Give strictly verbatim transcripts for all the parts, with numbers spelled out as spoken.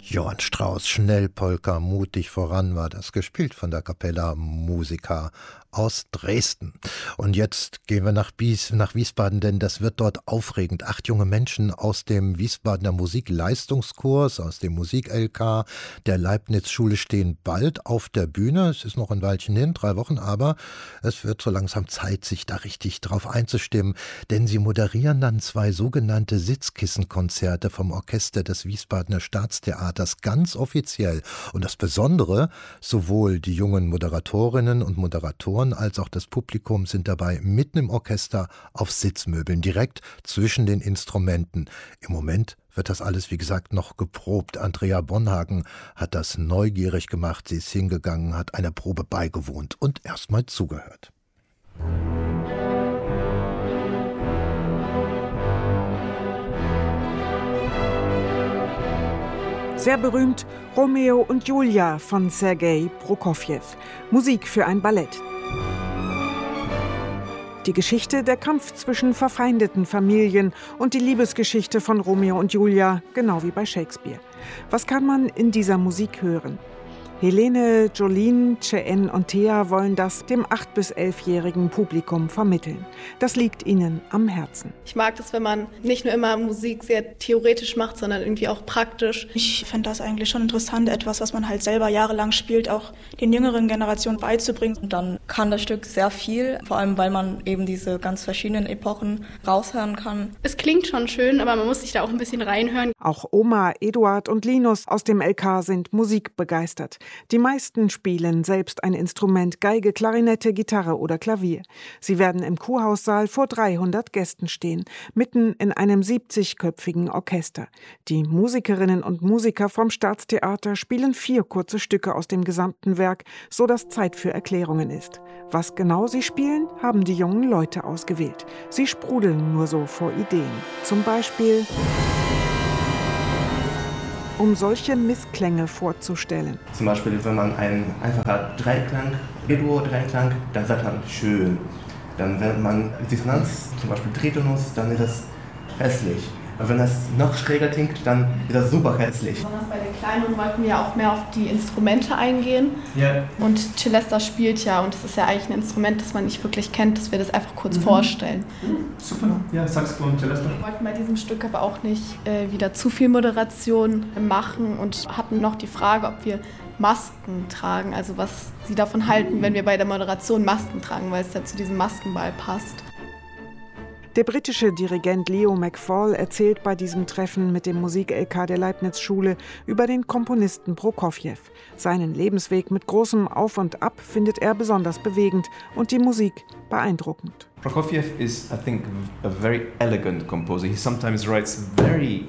Johann Strauss, Schnellpolka, mutig voran war das, gespielt von der Capella Musica aus Dresden. Und jetzt gehen wir nach, Bies, nach Wiesbaden, denn das wird dort aufregend. Acht junge Menschen aus dem Wiesbadener Musikleistungskurs, aus dem Musik-L K der Leibniz-Schule stehen bald auf der Bühne. Es ist noch ein Weilchen hin, drei Wochen, aber es wird so langsam Zeit, sich da richtig drauf einzustimmen, denn sie moderieren dann zwei sogenannte Sitzkissenkonzerte vom Orchester des Wiesbadener Staatstheaters ganz offiziell. Und das Besondere, sowohl die jungen Moderatorinnen und Moderatoren als auch das Publikum sind dabei mitten im Orchester auf Sitzmöbeln, direkt zwischen den Instrumenten. Im Moment wird das alles, wie gesagt, noch geprobt. Andrea Bonhagen hat das neugierig gemacht. Sie ist hingegangen, hat einer Probe beigewohnt und erstmal zugehört. Sehr berühmt Romeo und Julia von Sergei Prokofjew. Musik für ein Ballett. Die Geschichte, der Kampf zwischen verfeindeten Familien und die Liebesgeschichte von Romeo und Julia, genau wie bei Shakespeare. Was kann man in dieser Musik hören? Helene, Jolene, Cheyenne und Thea wollen das dem acht- bis elfjährigen Publikum vermitteln. Das liegt ihnen am Herzen. Ich mag das, wenn man nicht nur immer Musik sehr theoretisch macht, sondern irgendwie auch praktisch. Ich finde das eigentlich schon interessant, etwas, was man halt selber jahrelang spielt, auch den jüngeren Generationen beizubringen. Und dann kann das Stück sehr viel, vor allem weil man eben diese ganz verschiedenen Epochen raushören kann. Es klingt schon schön, aber man muss sich da auch ein bisschen reinhören. Auch Oma, Eduard und Linus aus dem L K sind musikbegeistert. Die meisten spielen selbst ein Instrument, Geige, Klarinette, Gitarre oder Klavier. Sie werden im Kurhaussaal vor dreihundert Gästen stehen, mitten in einem siebzigköpfigen Orchester. Die Musikerinnen und Musiker vom Staatstheater spielen vier kurze Stücke aus dem gesamten Werk, so dass Zeit für Erklärungen ist. Was genau sie spielen, haben die jungen Leute ausgewählt. Sie sprudeln nur so vor Ideen. Zum Beispiel um solche Missklänge vorzustellen. Zum Beispiel, wenn man einen einfacher Dreiklang, E-Dur-Dreiklang, dann sagt man schön. Dann, wenn man Dissonanz, zum Beispiel Tritonus, dann ist das hässlich. Aber wenn das noch schräger klingt, dann ist das super hässlich. Besonders bei den Kleinen wollten wir auch mehr auf die Instrumente eingehen. Ja. Und Celesta spielt ja, und es ist ja eigentlich ein Instrument, das man nicht wirklich kennt, dass wir das einfach kurz mhm. vorstellen. Super, ja, Saxophon, Celesta. Wir wollten bei diesem Stück aber auch nicht äh, wieder zu viel Moderation machen und hatten noch die Frage, ob wir Masken tragen, also was sie davon halten, wenn wir bei der Moderation Masken tragen, weil es ja zu diesem Maskenball passt. Der britische Dirigent Leo McFall erzählt bei diesem Treffen mit dem Musik-L K der Leibniz-Schule über den Komponisten Prokofjew. Seinen Lebensweg mit großem Auf und Ab findet er besonders bewegend und die Musik beeindruckend. Prokofjew is, I think, a very elegant composer. He sometimes writes very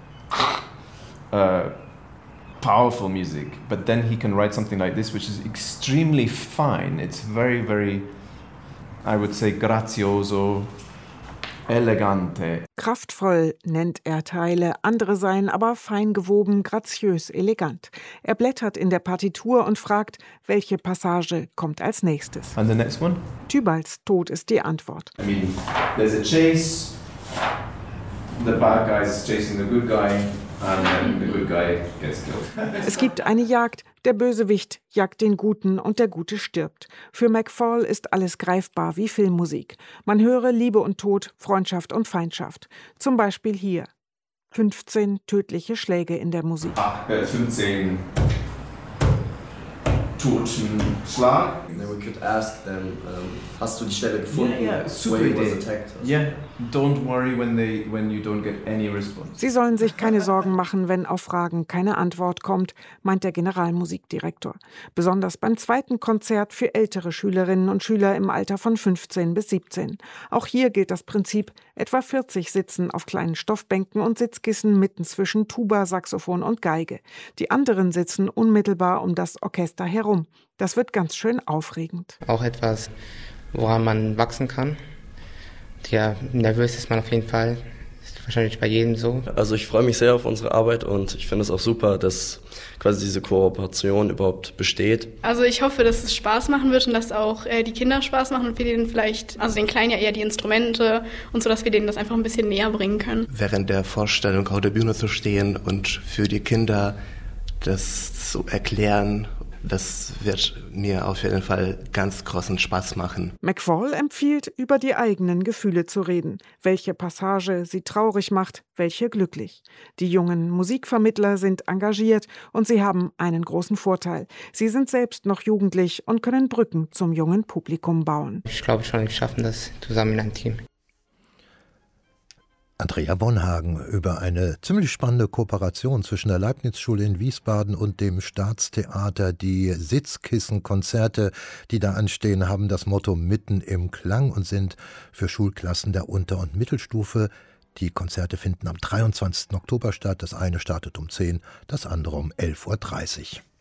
uh, powerful music, but then he can write something like this, which is extremely fine. It's very, very, I would say, grazioso. Elegante. Kraftvoll nennt er Teile, andere seien aber fein gewoben, graziös, elegant. Er blättert in der Partitur und fragt, welche Passage kommt als nächstes. And the next one? Tybalds Tod ist die Antwort. I mean, there's a chase, the bad guy is chasing the good guy, and then the good guy gets killed. Es gibt eine Jagd, der Bösewicht jagt den Guten und der Gute stirbt. Für McFall ist alles greifbar wie Filmmusik. Man höre Liebe und Tod, Freundschaft und Feindschaft. Zum Beispiel hier. fünfzehn tödliche Schläge in der Musik. Ach, äh, fünfzehn Totschlag. And then we could ask them, um, hast du die Stelle gefunden? Yeah, yeah, super Where he Idee. was attacked? Yeah, don't worry when they when you don't get any response. Sie sollen sich keine Sorgen machen, wenn auf Fragen keine Antwort kommt, meint der Generalmusikdirektor. Besonders beim zweiten Konzert für ältere Schülerinnen und Schüler im Alter von fünfzehn bis siebzehn. Auch hier gilt das Prinzip, etwa vierzig sitzen auf kleinen Stoffbänken und Sitzkissen mitten zwischen Tuba, Saxophon und Geige. Die anderen sitzen unmittelbar um das Orchester herum. Das wird ganz schön aufregend. Auch etwas, woran man wachsen kann. Ja, nervös ist man auf jeden Fall. Ist wahrscheinlich bei jedem so. Also ich freue mich sehr auf unsere Arbeit und ich finde es auch super, dass quasi diese Kooperation überhaupt besteht. Also ich hoffe, dass es Spaß machen wird und dass auch äh, die Kinder Spaß machen und wir denen vielleicht, also den Kleinen ja eher die Instrumente und so, dass wir denen das einfach ein bisschen näher bringen können. Während der Vorstellung auf der Bühne zu stehen und für die Kinder das zu erklären, das wird mir auf jeden Fall ganz großen Spaß machen. McFall empfiehlt, über die eigenen Gefühle zu reden, welche Passage sie traurig macht, welche glücklich. Die jungen Musikvermittler sind engagiert und sie haben einen großen Vorteil. Sie sind selbst noch jugendlich und können Brücken zum jungen Publikum bauen. Ich glaube schon, wir schaffen das zusammen in einem Team. Andrea Bonhagen über eine ziemlich spannende Kooperation zwischen der Leibniz-Schule in Wiesbaden und dem Staatstheater. Die Sitzkissenkonzerte, die da anstehen, haben das Motto Mitten im Klang und sind für Schulklassen der Unter- und Mittelstufe. Die Konzerte finden am dreiundzwanzigsten Oktober statt. Das eine startet um zehn, das andere um elf Uhr dreißig.